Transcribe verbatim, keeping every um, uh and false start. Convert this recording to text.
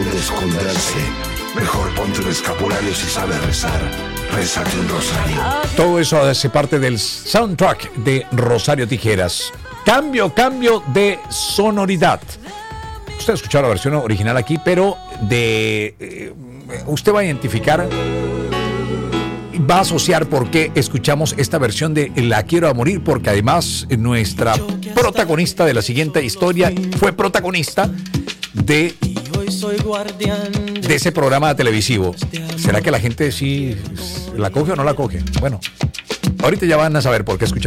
dónde esconderse. Mejor ponte un escapulario si sabes rezar. Rézate un rosario. Todo eso hace parte del soundtrack de Rosario Tijeras. Cambio, cambio de sonoridad. Usted ha escuchado la versión original aquí, pero de eh, usted va a identificar, va a asociar por qué escuchamos esta versión de La Quiero a Morir, porque además nuestra protagonista de la siguiente historia fue protagonista de, de ese programa televisivo. ¿Será que la gente sí la coge o no la coge? Bueno, ahorita ya van a saber por qué escuchamos.